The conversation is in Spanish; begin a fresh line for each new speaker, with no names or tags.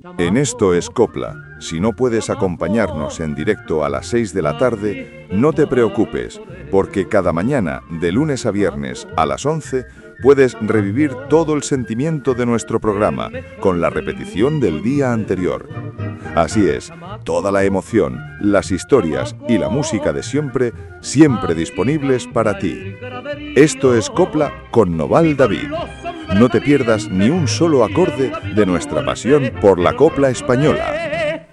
En Esto es Copla, si no puedes acompañarnos en directo a las 6 de la tarde, no te preocupes, porque cada mañana, de lunes a viernes a las 11, puedes revivir todo el sentimiento de nuestro programa, con la repetición del día anterior. Así es, toda la emoción, las historias y la música de siempre, siempre disponibles para ti. Esto es Copla con Noval David. No te pierdas ni un solo acorde de nuestra pasión por la copla española.